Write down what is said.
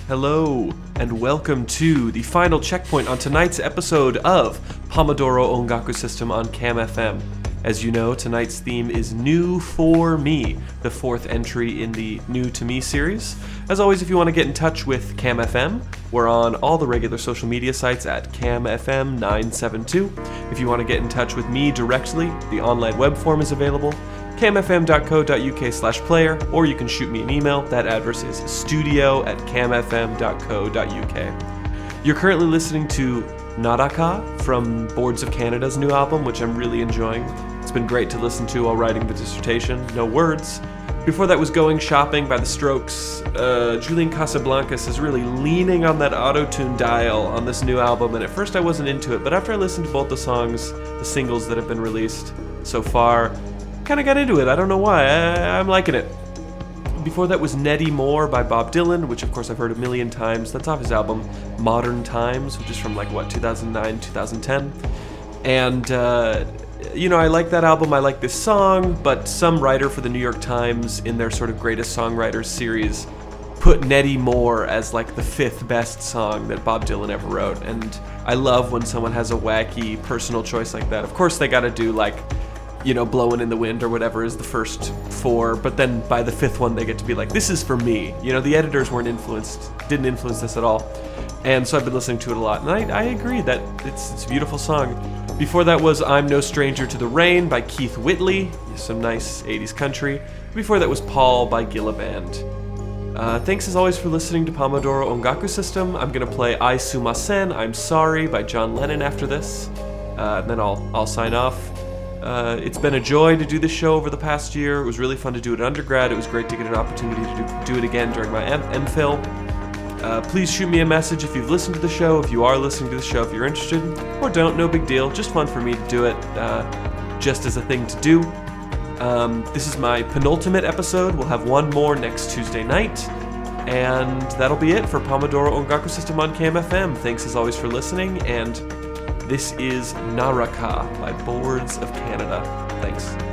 Hello, and welcome to the final checkpoint on tonight's episode of Pomodoro Ongaku System on Cam FM. As you know, tonight's theme is New For Me, the fourth entry in the New To Me series. As always, if you want to get in touch with Cam FM, we're on all the regular social media sites at CamFM972. If you want to get in touch with me directly, the online web form is available, camfm.co.uk/player, or you can shoot me an email. That address is studio@camfm.co.uk. You're currently listening to Naraka from Boards of Canada's new album, which I'm really enjoying. It's been great to listen to while writing the dissertation. No words. Before that was Going Shopping by The Strokes. Julian Casablancas is really leaning on that auto-tune dial on this new album, and at first I wasn't into it, but after I listened to both the songs, the singles that have been released so far, kind of got into it. I don't know why. I'm liking it. Before that was Nettie Moore by Bob Dylan, which of course I've heard a million times. That's off his album Modern Times, which is from 2009, 2010. And, I like that album. I like this song, but some writer for the New York Times in their sort of Greatest Songwriters series put Nettie Moore as the fifth best song that Bob Dylan ever wrote. And I love when someone has a wacky personal choice like that. Of course they gotta do Blowin' in the Wind or whatever is the first four, but then by the fifth one they get to be this is for me. The editors didn't influence this at all. And so I've been listening to it a lot, and I agree that it's a beautiful song. Before that was I'm No Stranger to the Rain by Keith Whitley, some nice 80s country. Before that was Paul by Gilliband. Thanks as always for listening to Pomodoro Ongaku System. I'm gonna play I Sumasen, I'm Sorry by John Lennon after this, and then I'll sign off. It's been a joy to do this show over the past year. It was really fun to do it at undergrad. It was great to get an opportunity to do it again during my MPhil. Please shoot me a message if you've listened to the show, if you are listening to the show, if you're interested, or don't, no big deal. Just fun for me to do it, just as a thing to do. This is my penultimate episode. We'll have one more next Tuesday night, and that'll be it for Pomodoro Ongaku System on Cam FM. Thanks as always for listening, and this is Naraka by Boards of Canada. Thanks.